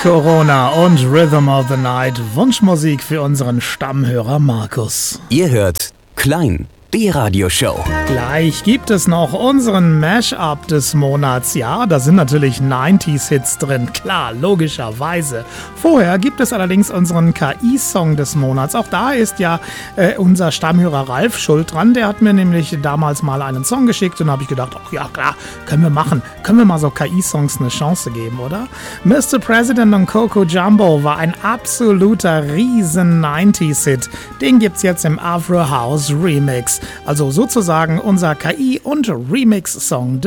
Corona und Rhythm of the Night, Wunschmusik für unseren Stammhörer Markus. Ihr hört Klein, die Radioshow. Gleich gibt es noch unseren Mash-up des Monats. Ja, da sind natürlich 90s-Hits drin, klar, logischerweise. Vorher gibt es allerdings unseren KI-Song des Monats. Auch da ist ja unser Stammhörer Ralf schuld dran. Der hat mir nämlich damals mal einen Song geschickt und da habe ich gedacht, ach ja klar, können wir machen. Können wir mal so KI-Songs eine Chance geben, oder? Mr. President und Coco Jumbo war ein absoluter riesen 90s-Hit. Den gibt's jetzt im Afro House Remix. Also sozusagen unser KI- und Remix-Song